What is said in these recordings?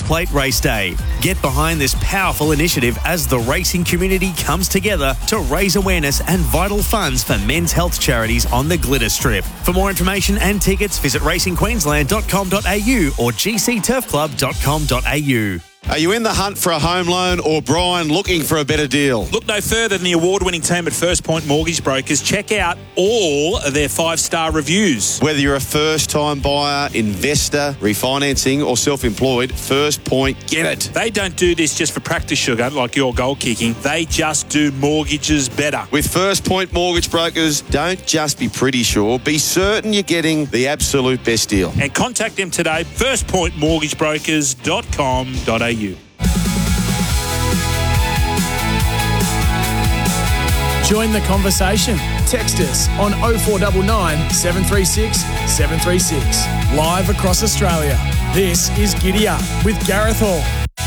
Plate Race Day. Get behind this powerful initiative as the racing community comes together to raise awareness and vital funds for men's health charities on the Glitter Strip. For more information and tickets, visit racingqueensland.com.au or gcturfclub.com.au. Are you in the hunt for a home loan or, Brian, looking for a better deal? Look no further than the award-winning team at First Point Mortgage Brokers. Check out all of their 5-star reviews. Whether you're a first-time buyer, investor, refinancing or self-employed, First Point get it. They don't do this just for practice, sugar, like your goal kicking. They just do mortgages better. With First Point Mortgage Brokers, don't just be pretty sure, be certain you're getting the absolute best deal. And contact them today, firstpointmortgagebrokers.com.au. Join the conversation. Text us on 0499 736 736. Live across Australia. This is Giddy Up with Gareth Hall.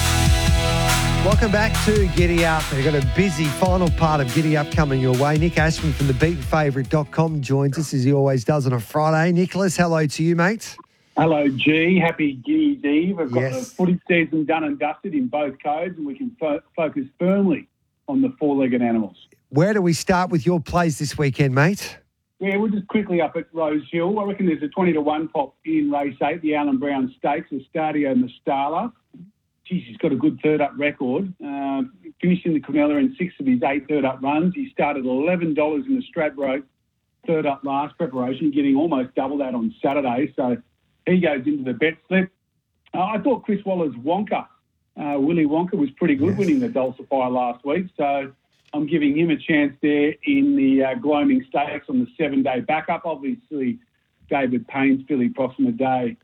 Welcome back to Giddy Up. We've got a busy final part of Giddy Up coming your way. Nick Ashman from thebeatenfavourite.com joins us as he always does on a Friday. Nicholas, hello to you, mate. Hello, G. Happy Giddy's Eve. We've got the footy season done and dusted in both codes, and we can focus firmly on the four-legged animals. Where do we start with your plays this weekend, mate? Yeah, we're just quickly up at Rose Hill. I reckon there's a 20-1 pop in race 8, the Alan Brown Stakes, Estadio Mastala. Geez, he's got a good third-up record. Finishing the Quinella in 6 of his 8 third-up runs. He started $11 in the Stradbroke third-up last preparation, getting almost double that on Saturday. So he goes into the bet slip. I thought Chris Waller's Wonka, Willy Wonka, was pretty good, winning the Dulcifer last week. So I'm giving him a chance there in the Gloaming Stakes on the 7-day backup. Obviously, David Payne's filly Proxima Day.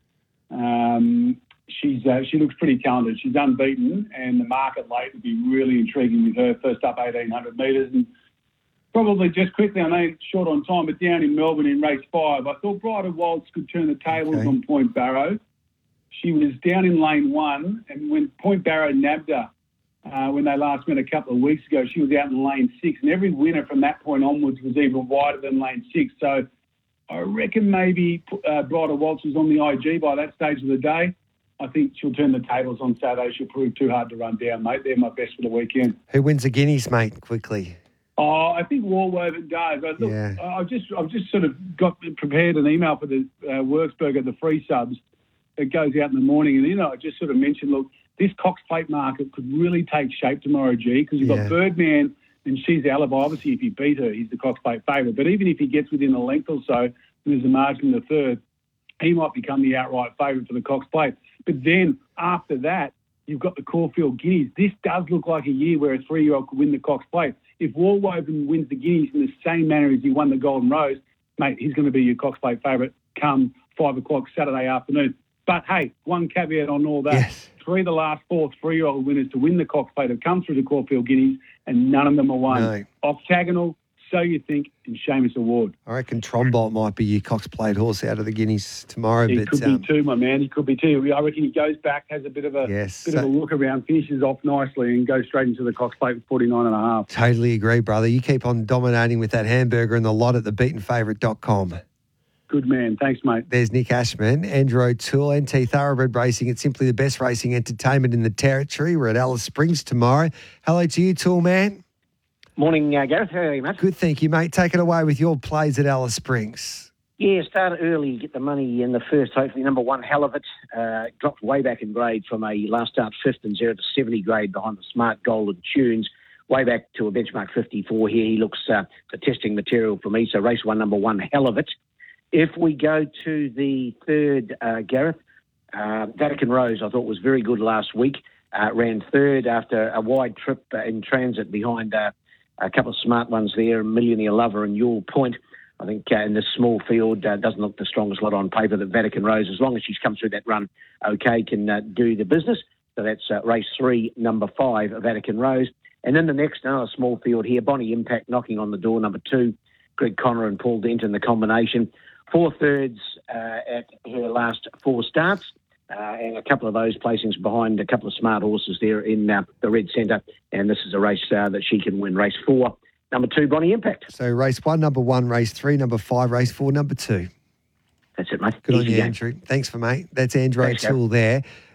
She looks pretty talented. She's unbeaten, and the market late would be really intriguing with her first up 1,800 metres. And probably just quickly, I know it's short on time, but down in Melbourne in race 5, I thought Bridal Waltz could turn the tables on Point Barrow. She was down in lane 1, and when Point Barrow nabbed her, when they last met a couple of weeks ago, she was out in lane 6, and every winner from that point onwards was even wider than lane 6. So I reckon maybe Bridal Waltz was on the IG by that stage of the day. I think she'll turn the tables on Saturday. She'll prove too hard to run down, mate. They're my best for the weekend. Who wins the Guineas, mate, quickly? Oh, I think Warwoven does. Look, I've just sort of got prepared an email for the Worksburger, the free subs, that goes out in the morning. And, I just sort of mentioned, look, this Cox Plate market could really take shape tomorrow, G, because you've got Birdman and She's Alibi. Obviously, if you beat her, he's the Cox Plate favourite. But even if he gets within a length or so, there's a margin in the third, he might become the outright favourite for the Cox Plate. But then after that, you've got the Caulfield Guineas. This does look like a year where a 3-year-old could win the Cox Plate. If Warwoven wins the Guineas in the same manner as he won the Golden Rose, mate, he's going to be your Cox Plate favourite come 5 o'clock Saturday afternoon. But, hey, one caveat on all that. Yes. 3 of the last 4 3-year-old winners to win the Cox Plate have come through the Caulfield Guineas, and none of them are won. No. Octagonal, So You Think, and Seamus Award. I reckon Trombolt might be your Cox Plate horse out of the Guineas tomorrow. He could be too, my man. He could be too. I reckon he goes back, has a bit of a look around, finishes off nicely, and goes straight into the Cox Plate with 49.5. Totally agree, brother. You keep on dominating with that hamburger and the lot at thebeatenfavourite.com. Good man. Thanks, mate. There's Nick Ashman, Andrew O'Toole, NT Thoroughbred Racing. It's simply the best racing entertainment in the territory. We're at Alice Springs tomorrow. Hello to you, Toole man. Morning, Gareth. How are you, mate? Good, thank you, mate. Take it away with your plays at Alice Springs. Yeah, started early, get the money in the first, hopefully number 1, Hell of It. Dropped way back in grade from a last start 5th and 0 to 70 grade behind the Smart Golden Tunes. Way back to a benchmark 54 here. He looks for testing material for me. So race 1, number 1, Hell of It. If we go to the third, Gareth, Vatican Rose, I thought was very good last week. Ran third after a wide trip in transit behind a couple of smart ones there, Millionaire Lover and Yule Point. I think in this small field, doesn't look the strongest lot on paper that Vatican Rose, as long as she's come through that run okay, can do the business. So that's race 3, number 5, Vatican Rose. And then the next, another small field here, Bonnie Impact knocking on the door, number 2, Greg Connor and Paul Dent in the combination. 4 thirds at her last 4 starts. And a couple of those placings behind a couple of smart horses there in the red centre. And this is a race that she can win. Race 4, number 2, Bonnie Impact. So race 1, number 1, race 3, number 5, race 4, number 2. That's it, mate. Good on you, Andrew. Thanks for mate. That's Andrew O'Toole there.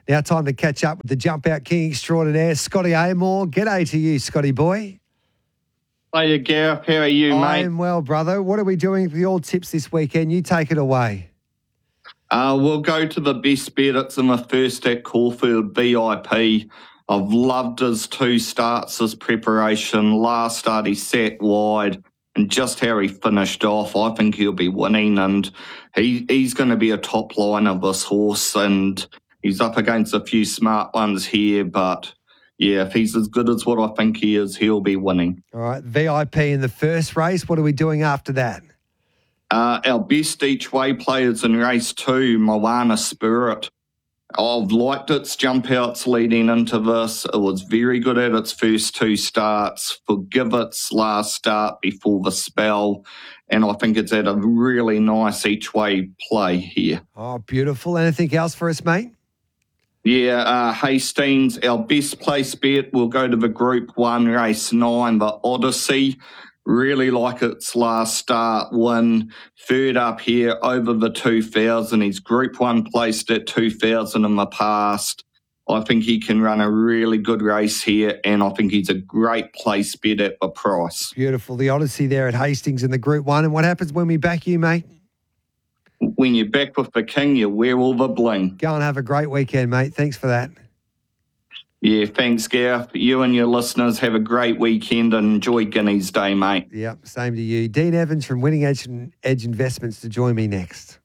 Now time to catch up with the Jump Out King extraordinaire, Scotty Amor. G'day to you, Scotty boy. Hiya, Gareth. How are you, mate? I am well, brother. What are we doing for your tips this weekend? You take it away. We'll go to the best bet. It's in the first at Caulfield, VIP. I've loved his 2 starts, his preparation. Last start, he sat wide, and just how he finished off, I think he'll be winning, and he's going to be a top liner, this horse, and he's up against a few smart ones here, but yeah, if he's as good as what I think he is, he'll be winning. All right, VIP in the first race. What are we doing after that? Our best each way players in race 2, Moana Spirit. I've liked its jump outs leading into this. It was very good at its first 2 starts. Forgive its last start before the spell. And I think it's at a really nice each way play here. Oh, beautiful. Anything else for us, mate? Yeah, Hastings, our best place bet will go to the Group 1 race 9, the Odyssey. Really like its last start win. Third up here over the 2,000. He's Group 1 placed at 2,000 in the past. I think he can run a really good race here, and I think he's a great place bet at the price. Beautiful. The Odyssey there at Hastings in the Group 1. And what happens when we back you, mate? When you're back with the king, you wear all the bling. Go and have a great weekend, mate. Thanks for that. Yeah, thanks, Gareth. You and your listeners have a great weekend and enjoy Guineas Day, mate. Yep, same to you. Dean Evans from Winning Edge Investments to join me next.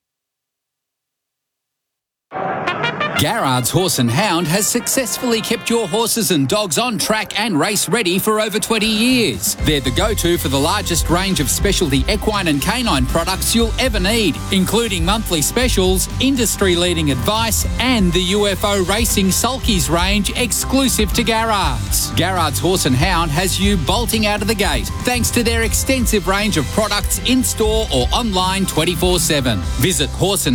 Garrard's Horse and Hound has successfully kept your horses and dogs on track and race ready for over 20 years. They're the go-to for the largest range of specialty equine and canine products you'll ever need, including monthly specials, industry-leading advice, and the UFO Racing Sulkies range exclusive to Garrard's. Garrard's Horse and Hound has you bolting out of the gate thanks to their extensive range of products in-store or online 24/7. Visit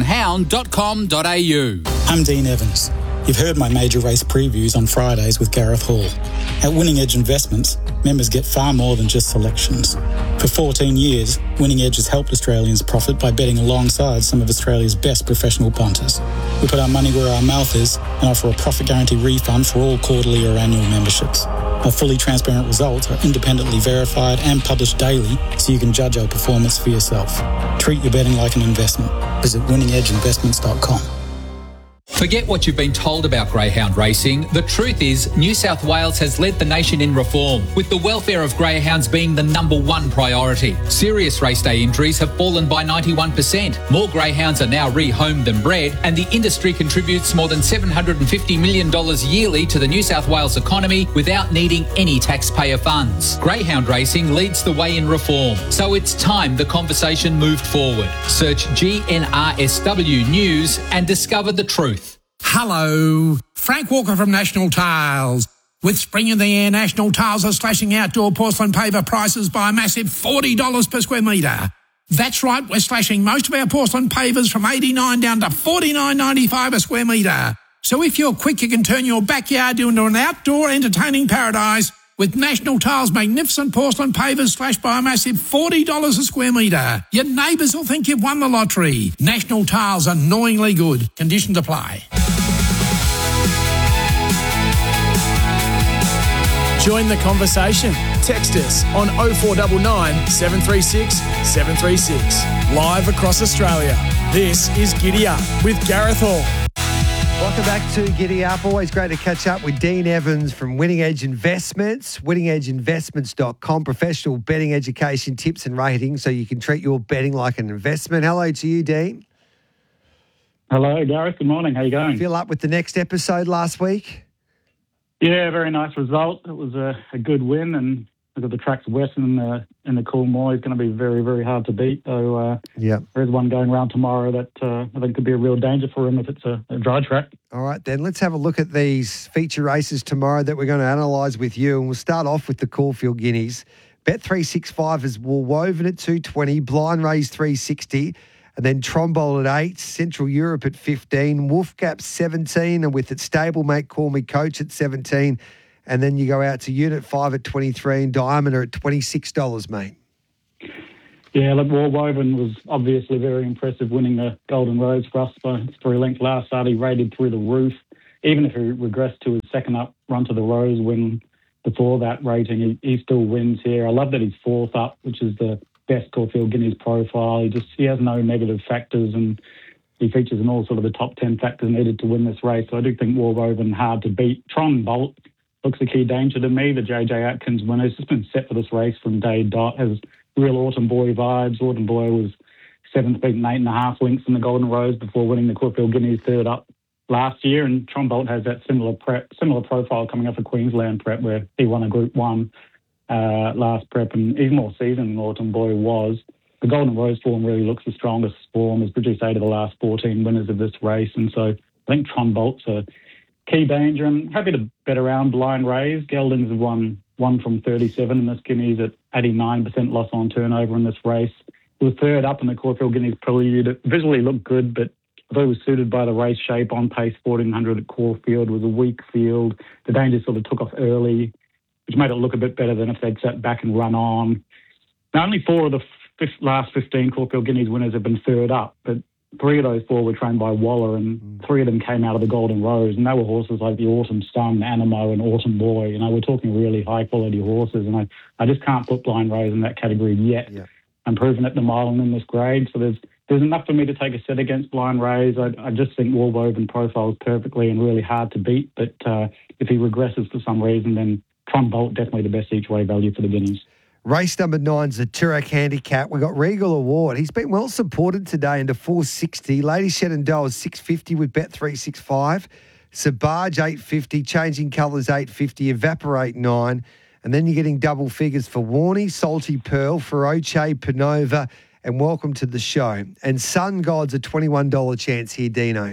horseandhound.com.au. I'm Dean Evans. You've heard my major race previews on Fridays with Gareth Hall. At Winning Edge Investments, members get far more than just selections. For 14 years, Winning Edge has helped Australians profit by betting alongside some of Australia's best professional punters. We put our money where our mouth is and offer a profit guarantee refund for all quarterly or annual memberships. Our fully transparent results are independently verified and published daily so you can judge our performance for yourself. Treat your betting like an investment. Visit winningedgeinvestments.com. Forget what you've been told about greyhound racing. The truth is, New South Wales has led the nation in reform, with the welfare of greyhounds being the #1 priority. Serious race day injuries have fallen by 91%. More greyhounds are now rehomed than bred, and the industry contributes more than $750 million yearly to the New South Wales economy without needing any taxpayer funds. Greyhound racing leads the way in reform, so it's time the conversation moved forward. Search GNRSW News and discover the truth. Hello, Frank Walker from National Tiles. With spring in the air, National Tiles are slashing outdoor porcelain paver prices by a massive $40 per square metre. That's right, we're slashing most of our porcelain pavers from $89 down to $49.95 a square metre. So if you're quick, you can turn your backyard into an outdoor entertaining paradise with National Tiles' magnificent porcelain pavers slashed by a massive $40 a square metre. Your neighbours will think you've won the lottery. National Tiles, annoyingly good. Conditions apply. Join the conversation. Text us on 0499 736 736. Live across Australia. This is Giddy Up with Gareth Hall. Welcome back to Giddy Up. Always great to catch up with Dean Evans from Winning Edge Investments, winningedgeinvestments.com, professional betting education tips and ratings so you can treat your betting like an investment. Hello to you, Dean. Hello, Gareth. Good morning. How you going? Feel up with the next episode last week? Yeah, very nice result. It was a good win, and look at the track's west in the Coolmore. It's going to be very, very hard to beat. So there's one going around tomorrow that I think could be a real danger for him if it's a dry track. All right, then let's have a look at these feature races tomorrow that we're going to analyse with you. And we'll start off with the Caulfield Guineas. Bet365 is Woolwoven at 220, Blind Raise 360, and then Trombol at 8, Central Europe at 15, Wolf Gap 17, and with its stablemate Call Me Coach at 17. And then you go out to Unit 5 at 23 and Diameter at $26, mate. Yeah, look, Woolwoven was obviously very impressive, winning the Golden Rose for us by 3 lengths last start. He rated through the roof. even if he regressed to his second up run to the Rose win before that rating, he still wins here. I love that he's fourth up, which is the best Caulfield Guineas profile. He has no negative factors, and he features in all sort of the top 10 factors needed to win this race. So I do think Warwoven hard to beat. Tron Bolt looks a key danger to me. The JJ Atkins winner has just been set for this race from day dot. Has real Autumn Boy vibes. Autumn Boy was seventh, beaten 8.5 lengths in the Golden Rose before winning the Caulfield Guineas third up last year. And Tron Bolt has that similar profile coming off a Queensland prep where he won a Group 1 last prep, and he's more seasoned than Autumn Boy was. The Golden Rose form really looks the strongest form. Has produced 8 of the last 14 winners of this race, and so I think Tron Bolt's a key danger. And happy to bet around Blind Rays. Geldings have won 1 from 37 in this Guineas at 89% loss on turnover in this race. He was third up in the Caulfield Guineas Prelude. It visually looked good, but although it was suited by the race shape, on pace 1400 at Caulfield was a weak field. The danger sort of took off early, which made it look a bit better than if they'd sat back and run on. Now, only 4 of the last 15 Caulfield Guineas winners have been third up, but 3 of those 4 were trained by Waller, and 3 of them came out of the Golden Rose, and they were horses like the Autumn Sun, Animo, and Autumn Boy. You know, we're talking really high-quality horses, and I just can't put Blind Rays in that category yet. Yeah. I'm proving at the mile and in this grade, so there's enough for me to take a set against Blind Rays. I just think Warwoven profiles perfectly and really hard to beat, but if he regresses for some reason, then Tron Bolt definitely the best each-way value for the Guineas. Race number 9's the Toorak Handicap. We've got Regal Award. He's been well supported today into 460. Lady Shenandoah is 650 with Bet365. Sabaj 850. Changing Colours 850. Evaporate 9. And then you're getting double figures for Warney, Salty Pearl, Feroce, Panova, and Welcome to the Show. And Sun God's a $21 chance here, Dino.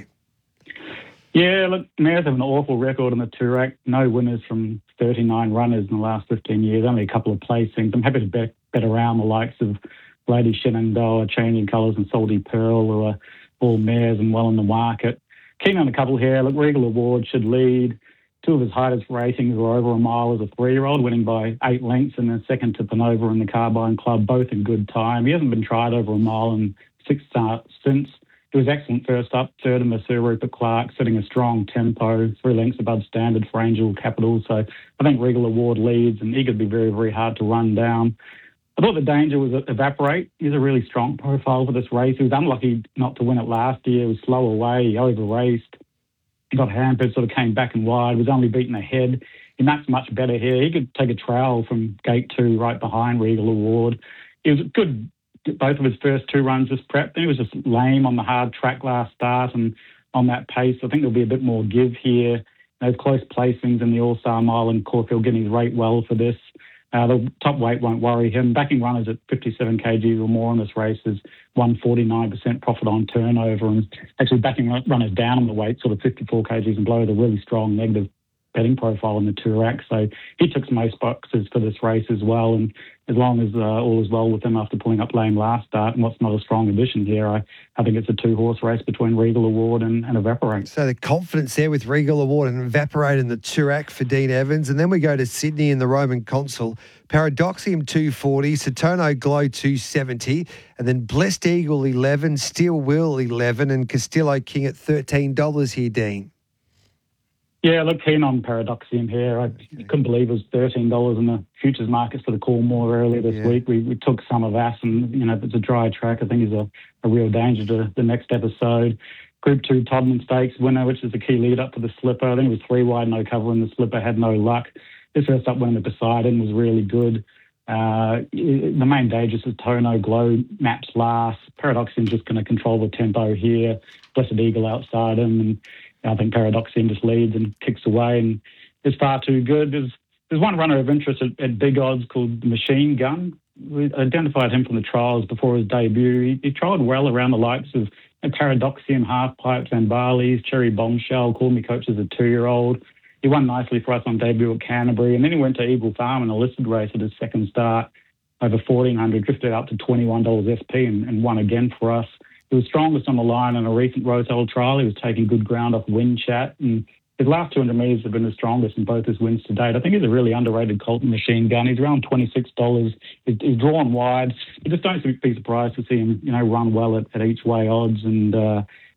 Yeah, look, Mares have an awful record on the Toorak. No winners from 39 runners in the last 15 years, only a couple of placings. I'm happy to bet around the likes of Lady Shenandoah, Changing Colours and Salty Pearl, who are all mares and well in the market. Keen on a couple here. Look, Regal Award should lead. 2 of his highest ratings were over a mile as a 3-year-old, winning by 8 lengths, and then second to Panova in the Carbine Club, both in good time. He hasn't been tried over a mile in 6 starts since. He was excellent first up, third in the Sir Rupert Clark, setting a strong tempo, 3 lengths above standard for Angel Capital. So I think Regal Award leads, and he could be very, very hard to run down. I thought the danger was Evaporate. He's a really strong profile for this race. He was unlucky not to win it last year. He was slow away. He over-raced. He got hampered, sort of came back and wide, was only beaten ahead. He matched much better here. He could take a trowel from gate 2 right behind Regal Award. He was good both of his first 2 runs this prep. Then he was just lame on the hard track last start, and on that pace, I think there'll be a bit more give here. Those close placings in the All-Star Mile and Caulfield Guineas rate well for this. The top weight won't worry him. Backing runners at 57 kg or more in this race is 149% profit on turnover, and actually backing runners down on the weight, sort of 54 kg and below, the really strong negative betting profile in the Toorak. So he ticks most boxes for this race as well, and as long as all is well with him after pulling up lame last start, and what's not a strong addition here, I think it's a 2-horse race between Regal Award and Evaporate. So the confidence there with Regal Award and Evaporate in the Toorak for Dean Evans. And then we go to Sydney in the Roman Consul. Paradoxium 240, Satono Glow 270, and then Blessed Eagle 11, Steel Will 11, and Castillo King at $13 here, Dean. Yeah, look, keen on Paradoxium here. I couldn't believe it was $13 in the futures markets for the Coolmore earlier this week. We took some of that, and, you know, if it's a dry track, I think is a real danger to the next episode. Group 2 Todman Stakes winner, which is the key lead up for the Slipper. I think it was 3 wide, no cover in the Slipper, had no luck. This first up winning the Poseidon was really good. The main danger is Tono Glow maps last. Paradoxium's just going to control the tempo here. Blessed Eagle outside him, and I think Paradoxium just leads and kicks away and is far too good. There's one runner of interest at big odds called Machine Gun. We identified him from the trials before his debut. He trialled well around the likes of Paradoxium, Half Pipes and Barley's, Cherry Bombshell, Called Me Coach as a 2-year-old. He won nicely for us on debut at Canterbury, and then he went to Eagle Farm in a listed race at his second start over 1,400, drifted up to $21 SP and won again for us. He was strongest on the line in a recent Roselle trial. He was taking good ground off Wind Chat, and his last 200 metres have been the strongest in both his wins to date. I think he's a really underrated colt Machine Gun. He's around $26. He's drawn wide. You just don't be surprised to see him, run well at each way odds. And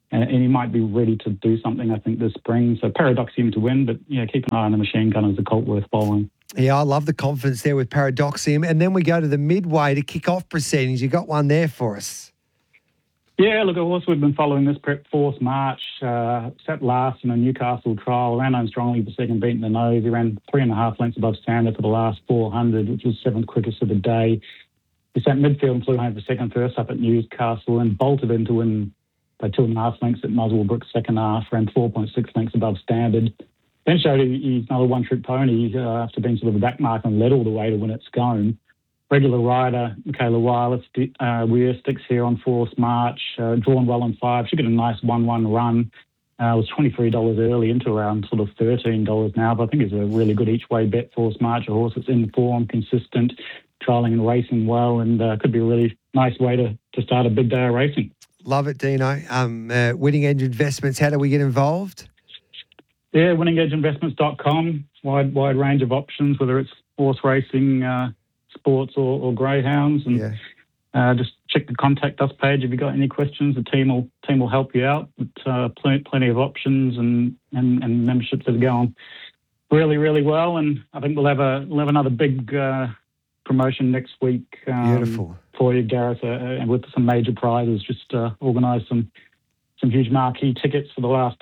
and he might be ready to do something, I think, this spring. So Paradoxium to win, but keep an eye on the Machine Gun as a colt worth following. Yeah, I love the confidence there with Paradoxium. And then we go to the midway to kick off proceedings. You got one there for us. Yeah, look, of course, we've been following this prep Force March. Sat last in a Newcastle trial, ran home strongly for second, beating the nose. He ran 3.5 lengths above standard for the last 400, which was 7th quickest of the day. He sat midfield and flew home for second first up at Newcastle and bolted in to win by 2.5 lengths at Muswellbrook second half, ran 4.6 lengths above standard. Then showed he's another one-trick pony after being sort of a back mark and led all the way to win at Scone. Regular rider, Michaela Wireless, Weir sticks here on Force March, drawn well in 5. Should get a nice 1-1 run. Was $23 early into around sort of $13 now, but I think it's a really good each-way bet, Force March, a horse that's in form, consistent, trialling and racing well, and could be a really nice way to start a big day of racing. Love it, Dino. Winning Edge Investments, how do we get involved? Yeah, winningedgeinvestments.com, wide range of options, whether it's horse racing, sports or greyhounds, and just check the contact us page if you've got any questions. The team will help you out. But, plenty of options and memberships that are going really, really well. And I think we'll have another big promotion next week. Beautiful for you, Gareth, and with some major prizes. Just organised some huge marquee tickets for the last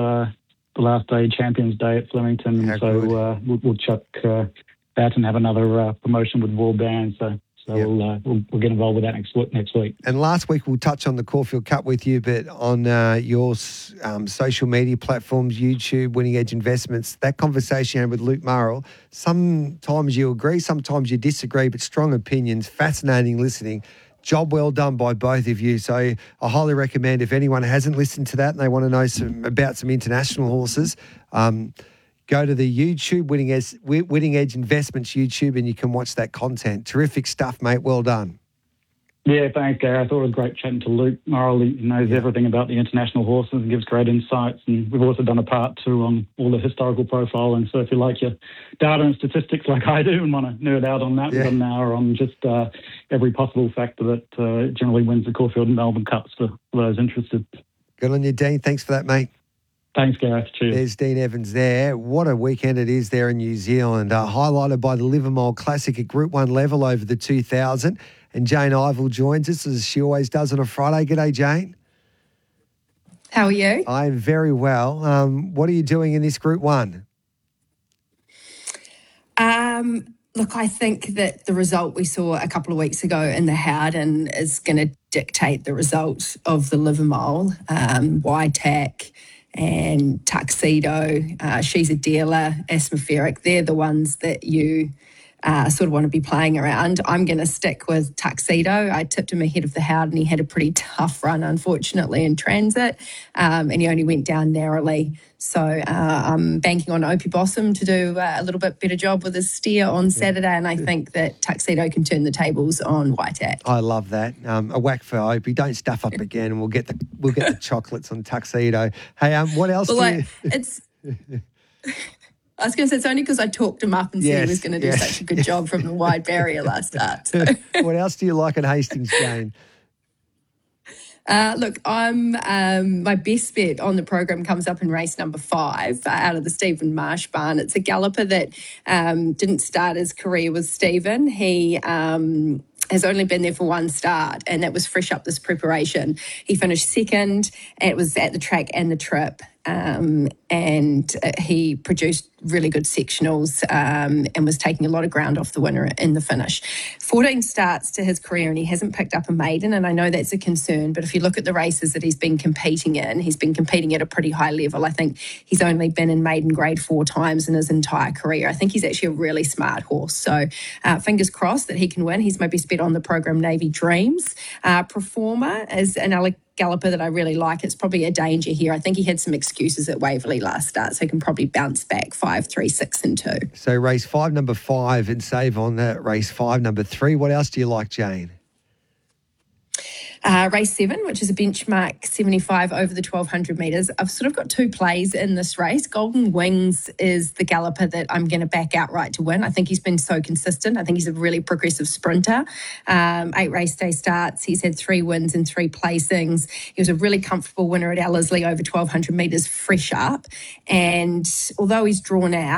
day Champions Day at Flemington. We'll chuck that and have another promotion with War Band. So we'll get involved with that next week. And last week we'll touch on the Caulfield Cup with you, but on your social media platforms, YouTube, Winning Edge Investments, that conversation you had with Luke Murrell, sometimes you agree, sometimes you disagree, but strong opinions, fascinating listening. Job well done by both of you. So I highly recommend, if anyone hasn't listened to that and they want to know about some international horses, go to the YouTube, Winning Edge Investments YouTube, and you can watch that content. Terrific stuff, mate. Well done. Yeah, thanks, Gary. I thought it was great chatting to Luke Murrell. He knows everything about the international horses and gives great insights. And we've also done a part 2 on all the historical profiling. So if you like your data and statistics like I do and want to nerd out on that, we've got an hour on just every possible factor that generally wins the Caulfield and Melbourne Cups for those interested. Good on you, Dean. Thanks for that, mate. Thanks, Gareth. Cheers. There's Dean Evans there. What a weekend it is there in New Zealand. Highlighted by the Livermore Classic at Group 1 level over the 2000. And Jane Ivell joins us, as she always does on a Friday. G'day, Jane. How are you? I'm very well. What are you doing in this Group 1? Look, I think that the result we saw a couple of weeks ago in the Howden is going to dictate the result of the Livermore. YTAC and Tuxedo, She's a Dealer, Atmospheric, they're the ones that you sort of want to be playing around. I'm going to stick with Tuxedo. I tipped him ahead of the Howden. He had a pretty tough run, unfortunately, in transit, and he only went down narrowly. So I'm banking on Opie Bossum to do a little bit better job with his steer on Saturday, and I think that Tuxedo can turn the tables on Whiteat. I love that. A whack for Opie. Don't stuff up again, and we'll get the chocolates on Tuxedo. Hey, what else? It's. I was going to say, it's only because I talked him up and said he was going to do such a good job from the wide barrier last start. So. What else do you like at Hastings, Jane? Look, my best bet on the program comes up in race number 5 out of the Stephen Marsh barn. It's a galloper that didn't start his career with Stephen. He has only been there for one start, and that was fresh up this preparation. He finished second. It was at the track and the trip. And he produced really good sectionals and was taking a lot of ground off the winner in the finish. 14 starts to his career and he hasn't picked up a maiden, and I know that's a concern, but if you look at the races that he's been competing in, he's been competing at a pretty high level. I think he's only been in maiden grade 4 times in his entire career. I think he's actually a really smart horse, so fingers crossed that he can win. He's my best bet on the program, Navy Dreams. Performer is another galloper that I really like. It's probably a danger here. I think he had some excuses at Waverley last start, so he can probably bounce back 5, 3, 6 and 2. So race 5, number 5, and save on that race 5, number 3. What else do you like, Jane? Race 7, which is a benchmark 75 over the 1,200 metres. I've sort of got two plays in this race. Golden Wings is the galloper that I'm going to back outright to win. I think he's been so consistent. I think he's a really progressive sprinter. 8 race day starts. He's had 3 wins and 3 placings. He was a really comfortable winner at Ellerslie over 1,200 metres fresh up. And although he's drawn out,